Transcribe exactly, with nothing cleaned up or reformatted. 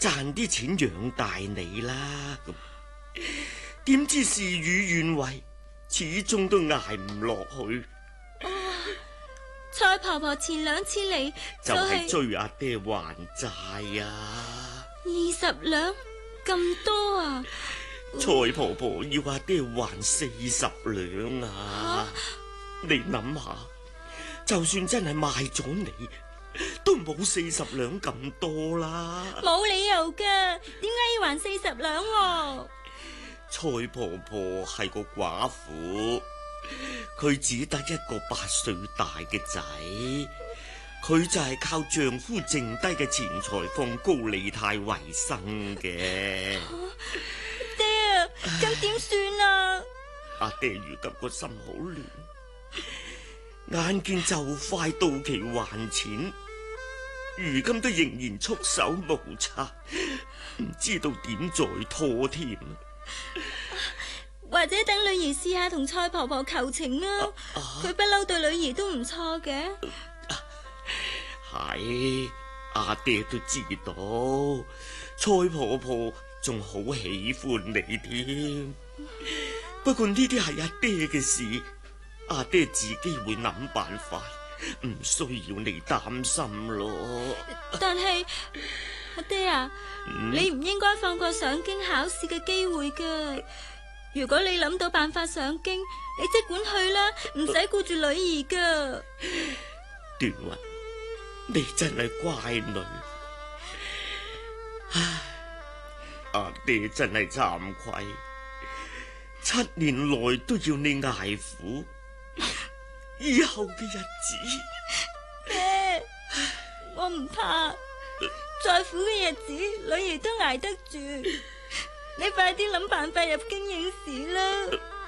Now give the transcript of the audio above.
賺啲錢養大你啦。咁點知事與願違，始終都捱唔落去。 蔡婆婆前兩次嚟就係追阿爹還債啊！ 二十兩咁多啊！ 蔡婆婆要阿爹還四十兩啊！啊你諗下，就算真係賣咗你，都冇四十兩咁多啦。 冇理由噶，點解要還四十兩啊？ 蔡婆婆係個寡婦，佢只得一個八歲大嘅仔，佢就係靠丈夫剩低嘅錢財放高利貸為生嘅。 啊爹啊，咁點算啊？ 阿爹如今個心好亂，眼見就快到期還錢，如今都仍然束手無策，唔知道點再拖添。 或者等女兒試下同蔡婆婆求情啊！佢不嬲對女兒都唔錯嘅。 係，阿爹都知道，蔡婆婆仲好喜歡你添。不過呢啲係阿爹嘅事，阿爹自己會諗辦法，唔需要你擔心咯。 但係阿爹啊， 嗯、 你唔應該放過上京考試嘅機會噶。如果你諗到辦法上京，你即管去啦，唔使顧住女兒噶。 段雲，你真係乖女。唉，阿爹真係慚愧，七年來都要你捱苦，以後嘅日子， 爹，我唔怕，再苦嘅日子，女兒都捱得住。你快啲諗辦法入京應試啦！